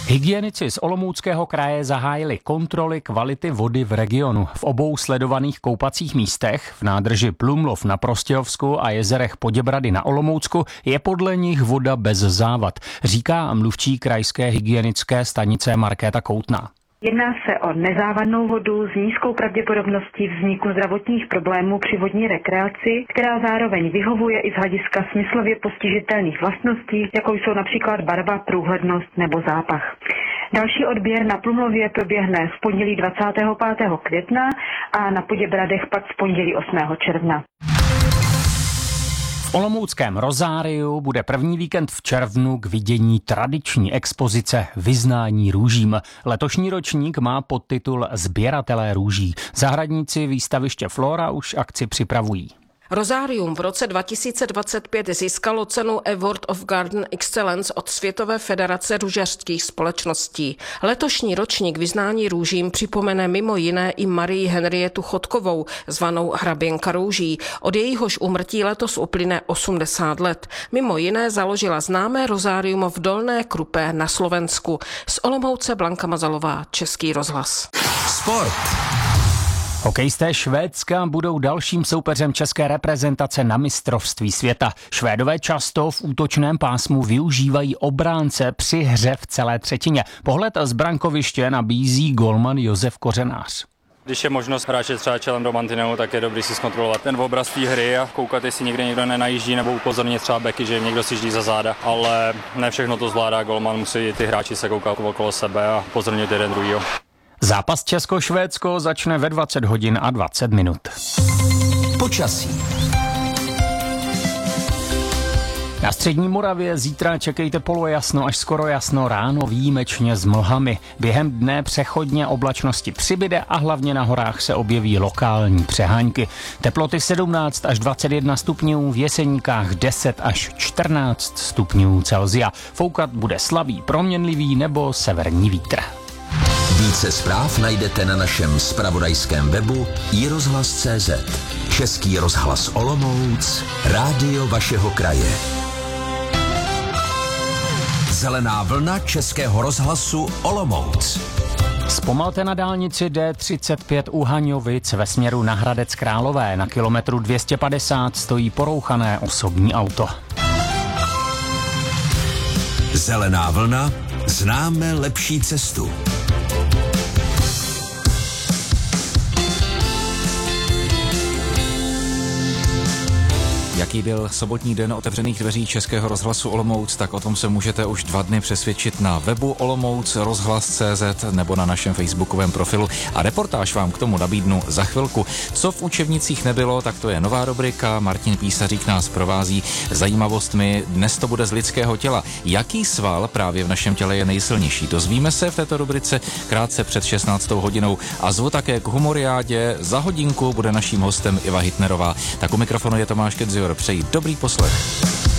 Hygienici z Olomouckého kraje zahájili kontroly kvality vody v regionu. V obou sledovaných koupacích místech, v nádrži Plumlov na Prostějovsku a jezerech Poděbrady na Olomoucku, je podle nich voda bez závad, říká mluvčí krajské hygienické stanice Markéta Koutná. Jedná se o nezávadnou vodu s nízkou pravděpodobností vzniku zdravotních problémů při vodní rekreaci, která zároveň vyhovuje i z hlediska smyslově postižitelných vlastností, jako jsou například barva, průhlednost nebo zápach. Další odběr na Plumlově proběhne v pondělí 25. května a na Poděbradech pak v pondělí 8. června. V olomouckém Rozáriu bude první víkend v červnu k vidění tradiční expozice Vyznání růžím. Letošní ročník má podtitul Sběratelé růží. Zahradníci výstaviště Flora už akci připravují. Rozárium v roce 2025 získalo cenu Award of Garden Excellence od Světové federace růžařských společností. Letošní ročník Vyznání růžím připomene mimo jiné i Marii Henrietu Chodkovou, zvanou hraběnka růží. Od jejíhož úmrtí letos uplyne 80 let. Mimo jiné založila známé rozárium v Dolné Krupé na Slovensku. Z Olomouce Blanka Mazalová, Český rozhlas. Sport. Hokejisté Švédska budou dalším soupeřem české reprezentace na mistrovství světa. Švédové často v útočném pásmu využívají obránce při hře v celé třetině. Pohled z brankoviště nabízí golman Josef Kořenář. Když je možnost hráče třeba čelem do mantinelu, tak je dobrý si zkontrolovat ten obraz té hry a koukat, jestli někdo nenajíždí, nebo upozornit třeba beky, že někdo si ždí za záda, ale ne všechno to zvládá golman, musí ty hráči se koukat okolo sebe a upozornit jeden druhýho. Zápas Česko-Švédsko začne ve 20 hodin a 20 minut. Počasí. Na střední Moravě zítra čekejte polojasno až skoro jasno, ráno výjimečně s mlhami. Během dne přechodně oblačnosti přibyde a hlavně na horách se objeví lokální přehánky. Teploty 17 až 21 stupňů, v Jeseníkách 10 až 14 stupňů Celsia. Foukat bude slabý, proměnlivý nebo severní vítr. Více zpráv najdete na našem zpravodajském webu iRozhlas.cz. Český rozhlas Olomouc, rádio vašeho kraje. Zelená vlna Českého rozhlasu Olomouc. Zpomalte na dálnici D35 u Haňovic ve směru na Hradec Králové. Na kilometru 250 stojí porouchané osobní auto. Zelená vlna, známe lepší cestu. Jaký byl sobotní den otevřených dveří Českého rozhlasu Olomouc, tak o tom se můžete už 2 dny přesvědčit na webu Olomouc rozhlas.cz nebo na našem facebookovém profilu. A reportáž vám k tomu nabídnu za chvilku. Co v učebnicích nebylo, tak to je nová rubrika. Martin Písařík nás provází zajímavostmi. Dnes to bude z lidského těla. Jaký sval právě v našem těle je nejsilnější? Dozvíme se v této rubrice krátce před 16. hodinou. A zvu také k humoriádě. Za hodinku bude naším hostem Iva Hitnerová. Tak u mikrofonu je Tomáš Kedzior. Přeji dobrý poslech.